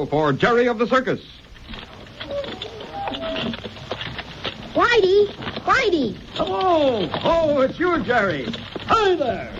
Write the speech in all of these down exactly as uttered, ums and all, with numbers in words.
for Jerry of the Circus. Whitey! Whitey! Hello! Oh, it's you, Jerry. Hi there.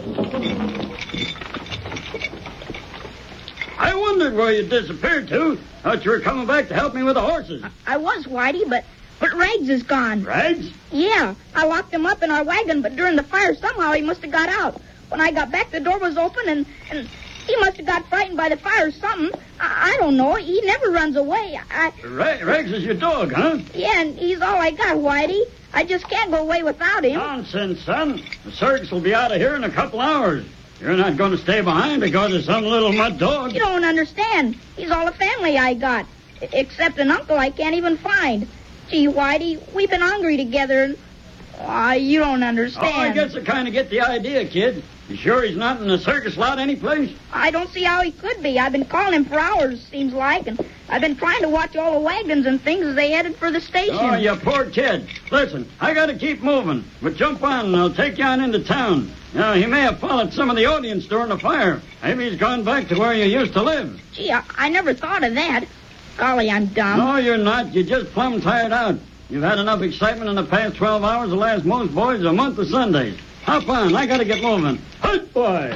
I wondered where you disappeared to. Thought you were coming back to help me with the horses. I was, Whitey, but, but Rags is gone. Rags? Yeah, I locked him up in our wagon, but during the fire, somehow he must have got out. When I got back, the door was open, and, and he must have got frightened by the fire or something. I, I don't know. He never runs away. I... Ra- Rags is your dog, huh? Yeah, and he's all I got, Whitey. I just can't go away without him. Nonsense, son. The circus will be out of here in a couple hours. You're not going to stay behind because of some little mud dog. You don't understand. He's all the family I got, except an uncle I can't even find. Gee, Whitey, we've been hungry together, and... Why, you don't understand. Oh, I guess I kind of get the idea, kid. You sure he's not in the circus lot anyplace? I don't see how he could be. I've been calling him for hours, seems like, and I've been trying to watch all the wagons and things as they headed for the station. Oh, you poor kid. Listen, I got to keep moving, but jump on and I'll take you on into town. Now, he may have followed some of the audience during the fire. Maybe he's gone back to where you used to live. Gee, I, I never thought of that. Golly, I'm dumb. No, you're not. You're just plumb tired out. You've had enough excitement in the past twelve hours to last most boys a month of Sundays. Hop on. I got to get moving. Hut, boy.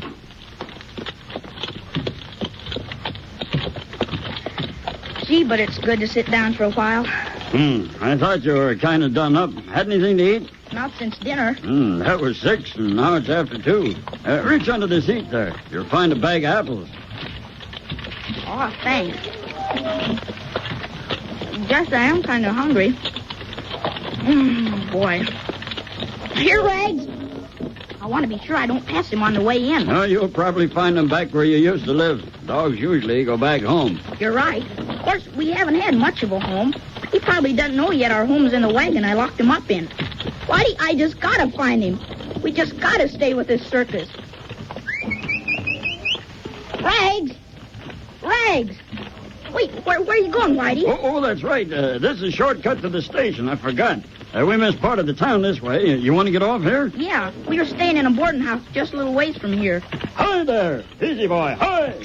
Gee, but it's good to sit down for a while. Hmm. I thought you were kind of done up. Had anything to eat? Not since dinner. Hmm. That was six, and now it's after two. Uh, reach under the seat there. You'll find a bag of apples. Oh, thanks. Guess I am kind of hungry. Mm, boy. Here, Rags. I want to be sure I don't pass him on the way in. Oh, you'll probably find them back where you used to live. Dogs usually go back home. You're right. Of course, we haven't had much of a home. He probably doesn't know yet our home's in the wagon I locked him up in. Whitey, I just gotta find him. We just gotta stay with this circus. Rags! Rags! Wait, where, where are you going, Whitey? Oh, oh that's right. Uh, this is a shortcut to the station. I forgot. Uh, we missed part of the town this way. You want to get off here? Yeah, we were staying in a boarding house just a little ways from here. Hi there. Easy, boy. Hi.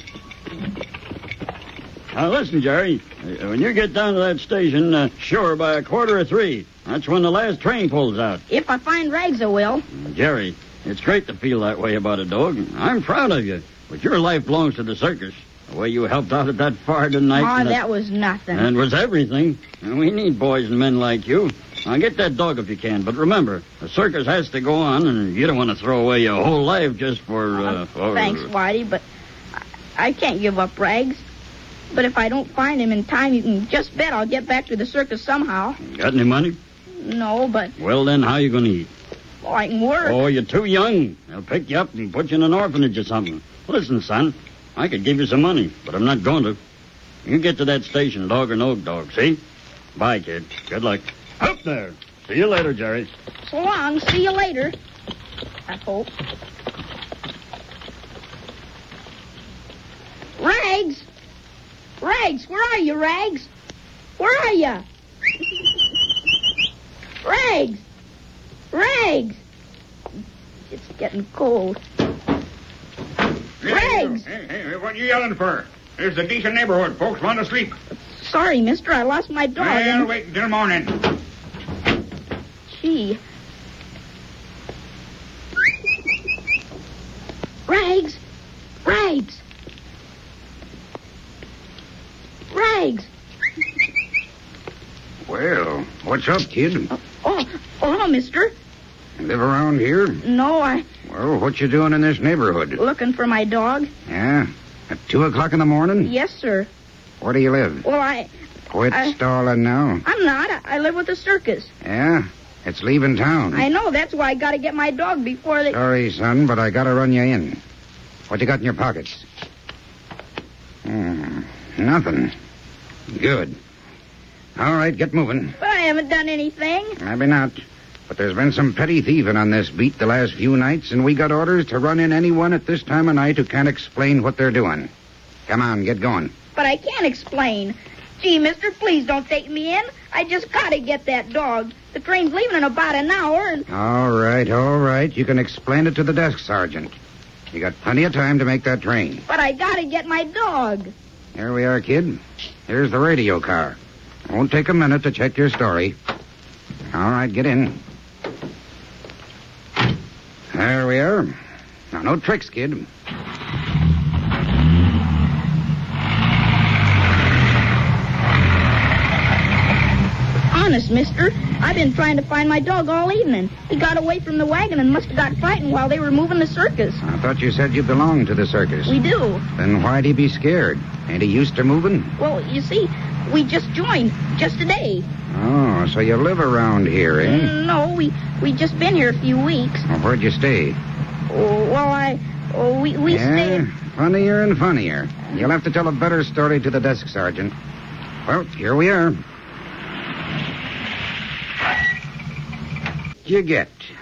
Now, listen, Jerry. Uh, when you get down to that station, uh, sure, by a quarter of three, that's when the last train pulls out. If I find Rags, I will. Jerry, it's great to feel that way about a dog. I'm proud of you, but your life belongs to the circus. The way you helped out at that fire tonight. Oh, that the... was nothing. And was everything. And we need boys and men like you. Now, get that dog if you can. But remember, the circus has to go on, and you don't want to throw away your whole life just for... Uh, for... Thanks, Whitey, but I... I can't give up Rags. But if I don't find him in time, you can just bet I'll get back to the circus somehow. Got any money? No, but... Well, then, how you going to eat? Oh, I can work. Oh, you're too young. They'll pick you up and put you in an orphanage or something. Listen, son, I could give you some money, but I'm not going to. You get to that station, dog or no dog, see? Bye, kid. Good luck. Up there. See you later, Jerry. So long. See you later. I hope. Rags! Rags, where are you, Rags? Where are you? Rags! Rags! It's getting cold. Rags! Hey, hey, what are you yelling for? It's a decent neighborhood. Folks want to sleep. Sorry, mister. I lost my dog. Well, and... wait until morning. Gee. Rags! Rags! Rags! Well, what's up, kid? Oh, oh, hello, mister. Live around here? No, I... Well, what you doing in this neighborhood? Looking for my dog. Yeah? At two o'clock in the morning? Yes, sir. Where do you live? Well, I... Quit I, stalling now. I'm not. I, I live with the circus. Yeah? It's leaving town. I know. That's why I got to get my dog before they... Sorry, son, but I got to run you in. What you got in your pockets? Hmm, nothing. Good. All right, get moving. But I haven't done anything. Maybe not. But there's been some petty thieving on this beat the last few nights, and we got orders to run in anyone at this time of night who can't explain what they're doing. Come on, get going. But I can't explain. Gee, mister, please don't take me in. I just got to get that dog. The train's leaving in about an hour, and... All right, all right. You can explain it to the desk sergeant. You got plenty of time to make that train. But I got to get my dog. Here we are, kid. Here's the radio car. Won't take a minute to check your story. All right, get in. There we are. Now, no tricks, kid. Honest, mister, I've been trying to find my dog all evening. He got away from the wagon and must have got frightened while they were moving the circus. I thought you said you belonged to the circus. We do. Then why'd he be scared? Ain't he used to moving? Well, you see, we just joined, just today. Oh, so you live around here, eh? Mm, No, we we just been here a few weeks. Well, where'd you stay? Oh, well, I... Oh, we, we yeah, stayed... funnier and funnier. You'll have to tell a better story to the desk sergeant. Well, here we are. What'd you get?